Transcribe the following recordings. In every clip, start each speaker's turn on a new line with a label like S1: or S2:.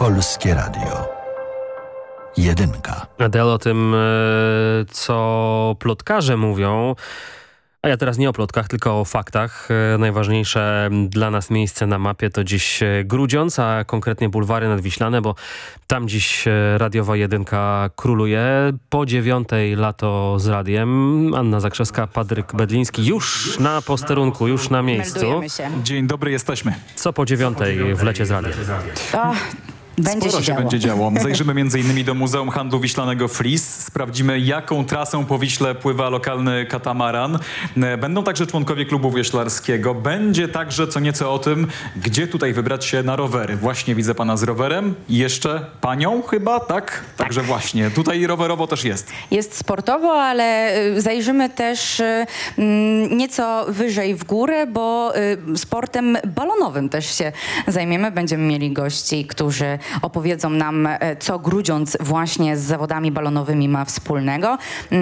S1: Polskie Radio. Jedynka.
S2: Adele o tym, co plotkarze mówią. A ja teraz nie o plotkach, tylko o faktach. Najważniejsze dla nas miejsce na mapie to dziś Grudziądz, a konkretnie bulwary nadwiślane, bo tam dziś radiowa jedynka króluje. Po 9:00 lato z radiem. Anna Zakrzewska, Patryk Bedliński już na posterunku, już na miejscu.
S3: Meldujemy się.
S4: Dzień dobry, jesteśmy.
S2: Co po 9:00 w lecie z radiem?
S4: Sporo się będzie działo. Zajrzymy m.in. do Muzeum Handlu Wiślanego Flis. Sprawdzimy, jaką trasą po Wiśle pływa lokalny katamaran. Będą także członkowie klubu wioślarskiego. Będzie także co nieco o tym, gdzie tutaj wybrać się na rowery. Właśnie widzę pana z rowerem. I jeszcze panią chyba, tak? Także właśnie. Tutaj rowerowo też jest.
S3: Jest sportowo, ale zajrzymy też nieco wyżej w górę, bo sportem balonowym też się zajmiemy. Będziemy mieli gości, którzy opowiedzą nam, co Grudziądz właśnie z zawodami balonowymi ma wspólnego.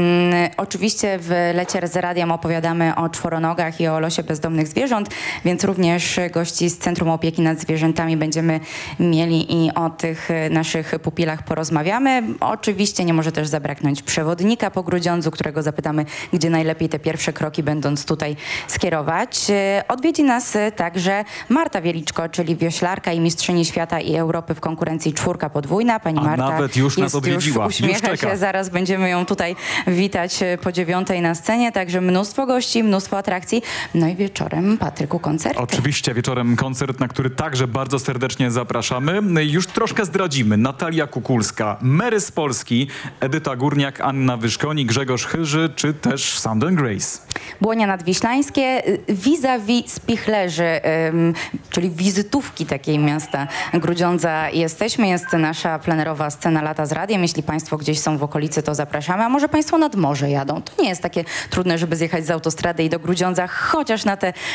S3: Oczywiście w lecie z radiem opowiadamy o czworonogach i o losie bezdomnych zwierząt, więc również gości z Centrum Opieki nad Zwierzętami będziemy mieli i o tych naszych pupilach porozmawiamy. Oczywiście nie może też zabraknąć przewodnika po Grudziądzu, którego zapytamy, gdzie najlepiej te pierwsze kroki będąc tutaj skierować. Odwiedzi nas także Marta Wieliczko, czyli wioślarka i mistrzyni świata i Europy w konkurencji czwórka podwójna. Pani Marta
S4: nawet już nas odwiedziła.
S3: Uśmiecha
S4: już
S3: się, zaraz będziemy ją tutaj witać po 9:00 na scenie. Także mnóstwo gości, mnóstwo atrakcji. No i wieczorem, Patryku, koncerty.
S4: Oczywiście wieczorem koncert, na który także bardzo serdecznie zapraszamy. Już troszkę zdradzimy. Natalia Kukulska, Mary z Polski, Edyta Górniak, Anna Wyszkonik, Grzegorz Chyży, czy też Sound & Grace.
S3: Błonia Nadwiślańskie, vis-a-vis spichlerzy, czyli wizytówki takiej miasta Grudziądza jesteśmy. Jest nasza plenerowa scena Lata z radiem. Jeśli państwo gdzieś są w okolicy, to zapraszamy. A może państwo nad morze jadą? To nie jest takie trudne, żeby zjechać z autostrady i do Grudziądza, chociaż na te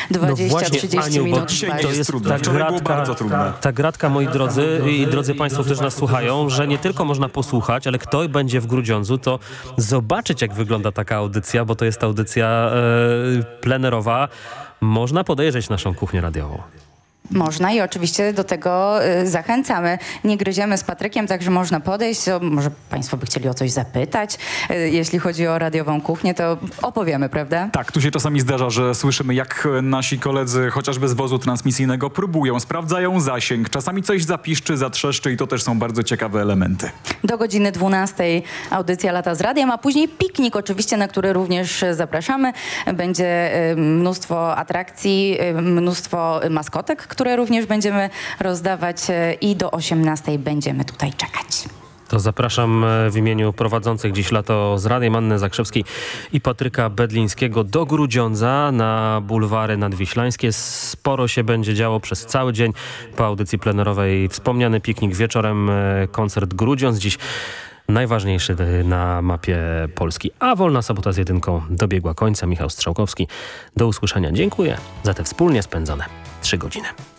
S3: 20-30 minut.
S4: Dzisiaj to jest trudne. Wczoraj było bardzo trudne.
S2: Ta gratka, moi drodzy i drodzy państwo, którzy nas słuchają, że nie tylko można posłuchać, ale kto będzie w Grudziądzu, to zobaczyć, jak wygląda taka audycja, bo to jest audycja plenerowa. Można podejrzeć naszą kuchnię radiową.
S3: Można i oczywiście do tego zachęcamy. Nie gryziemy z Patrykiem, także można podejść. Może państwo by chcieli o coś zapytać. Jeśli chodzi o radiową kuchnię, to opowiemy, prawda?
S4: Tak, tu się czasami zdarza, że słyszymy, jak nasi koledzy chociażby z wozu transmisyjnego próbują, sprawdzają zasięg. Czasami coś zapiszczy, zatrzeszczy i to też są bardzo ciekawe elementy.
S3: Do godziny 12:00 audycja Lata z radiem, a później piknik oczywiście, na który również zapraszamy. Będzie mnóstwo atrakcji, mnóstwo maskotek, które również będziemy rozdawać i do 18:00 będziemy tutaj czekać.
S2: To zapraszam w imieniu prowadzących dziś Lato z radiem Anny Zakrzewskiej i Patryka Bedlińskiego do Grudziądza na bulwary nadwiślańskie. Sporo się będzie działo przez cały dzień. Po audycji plenerowej wspomniany piknik, wieczorem koncert Grudziądz. Dziś najważniejszy na mapie Polski. A Wolna Sobota z jedynką dobiegła końca. Michał Strzałkowski. Do usłyszenia. Dziękuję za te wspólnie spędzone 3 godziny.